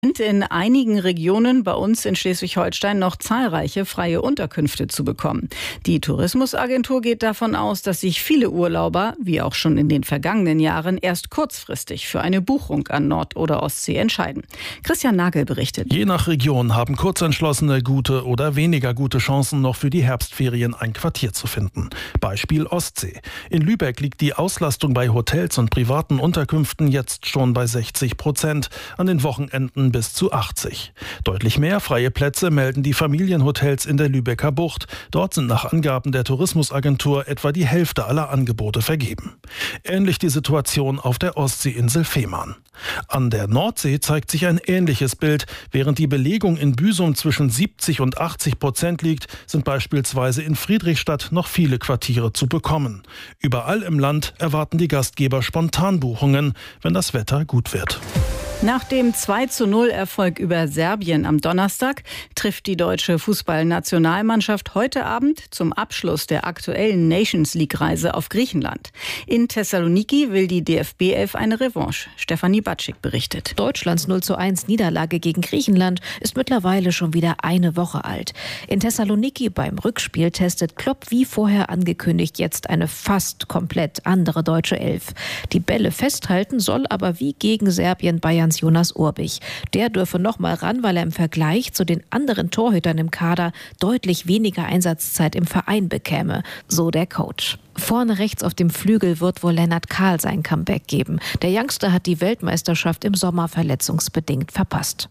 In einigen Regionen bei uns in Schleswig-Holstein noch zahlreiche freie Unterkünfte zu bekommen. Die Tourismusagentur geht davon aus, dass sich viele Urlauber, wie auch schon in den vergangenen Jahren, erst kurzfristig für eine Buchung an Nord- oder Ostsee entscheiden. Christian Nagel berichtet. Je nach Region haben Kurzentschlossene gute oder weniger gute Chancen, noch für die Herbstferien ein Quartier zu finden. Beispiel Ostsee. In Lübeck liegt die Auslastung bei Hotels und privaten Unterkünften jetzt schon bei 60%, an den Wochenenden bis zu 80. Deutlich mehr freie Plätze melden die Familienhotels in der Lübecker Bucht. Dort sind nach Angaben der Tourismusagentur etwa die Hälfte aller Angebote vergeben. Ähnlich die Situation auf der Ostseeinsel Fehmarn. An der Nordsee zeigt sich ein ähnliches Bild. Während die Belegung in Büsum zwischen 70 und 80% liegt, sind beispielsweise in Friedrichstadt noch viele Quartiere zu bekommen. Überall im Land erwarten die Gastgeber Spontanbuchungen, wenn das Wetter gut wird. Nach dem 2:0-Erfolg über Serbien am Donnerstag trifft die deutsche Fußballnationalmannschaft heute Abend zum Abschluss der aktuellen Nations-League-Reise auf Griechenland. In Thessaloniki will die DFB-Elf eine Revanche. Stefanie Batschik berichtet. Deutschlands 0:1 Niederlage gegen Griechenland ist mittlerweile schon wieder eine Woche alt. In Thessaloniki beim Rückspiel testet Klopp wie vorher angekündigt jetzt eine fast komplett andere deutsche Elf. Die Bälle festhalten soll aber wie gegen Serbien Bayerns Jonas Urbich. Der dürfe noch mal ran, weil er im Vergleich zu den anderen Torhütern im Kader deutlich weniger Einsatzzeit im Verein bekäme, so der Coach. Vorne rechts auf dem Flügel wird wohl Lennart Kahl sein Comeback geben. Der Youngster hat die Weltmeisterschaft im Sommer verletzungsbedingt verpasst.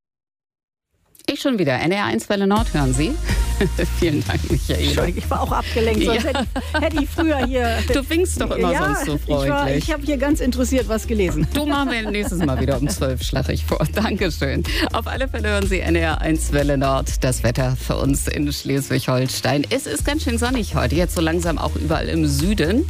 Ich schon wieder. NDR1 Welle Nord, hören Sie? Vielen Dank, Michael. Entschuldigung, ich war auch abgelenkt. Sonst hätte ich früher hier... Du winkst doch immer sonst so freundlich. Ich habe hier ganz interessiert was gelesen. Du machen wir nächstes Mal wieder um 12, schlage ich vor. Dankeschön. Auf alle Fälle hören Sie NDR1 Welle Nord. Das Wetter für uns in Schleswig-Holstein. Es ist ganz schön sonnig heute, jetzt so langsam auch überall im Süden.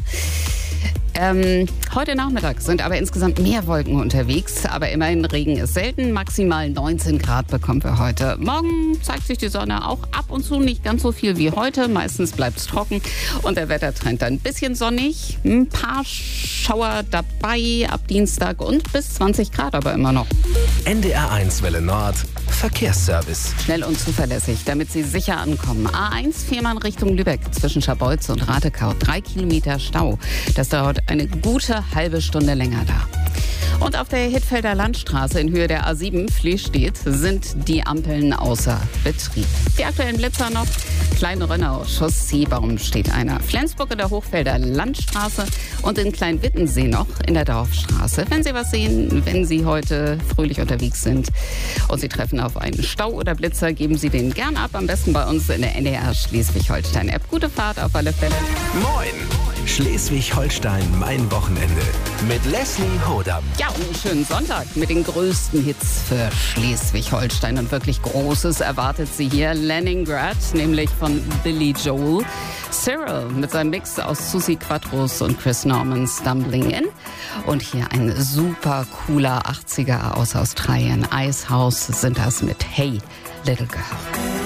Heute Nachmittag sind aber insgesamt mehr Wolken unterwegs, aber immerhin Regen ist selten. Maximal 19 Grad bekommen wir heute. Morgen zeigt sich die Sonne auch ab und zu, nicht ganz so viel wie heute. Meistens bleibt es trocken und der Wettertrend dann ein bisschen sonnig. Ein paar Schauer dabei ab Dienstag und bis 20 Grad aber immer noch. NDR1 Welle Nord, Verkehrsservice. Schnell und zuverlässig, damit Sie sicher ankommen. A1 Fehmarn Richtung Lübeck zwischen Scharbeutz und Ratekau. 3 Kilometer Stau. Das dauert eine gute halbe Stunde länger da. Und auf der Hittfelder Landstraße in Höhe der A7 Fließstedt sind die Ampeln außer Betrieb. Die aktuellen Blitzer noch. Klein-Rönnau, Chausseebaum steht einer. Flensburg in der Hochfelder Landstraße und in Kleinwittensee noch in der Dorfstraße. Wenn Sie was sehen, wenn Sie heute fröhlich unterwegs sind und Sie treffen auf einen Stau oder Blitzer, geben Sie den gern ab. Am besten bei uns in der NDR Schleswig-Holstein-App. Gute Fahrt auf alle Fälle. Moin! Schleswig-Holstein, mein Wochenende. Mit Leslie Hodam. Ja, und einen schönen Sonntag mit den größten Hits für Schleswig-Holstein. Und wirklich Großes erwartet Sie hier. Leningrad, nämlich von Billy Joel. Cyril mit seinem Mix aus Susi Quattros und Chris Norman, Stumbling In. Und hier ein super cooler 80er aus Australien. Icehouse sind das mit Hey, Little Girl.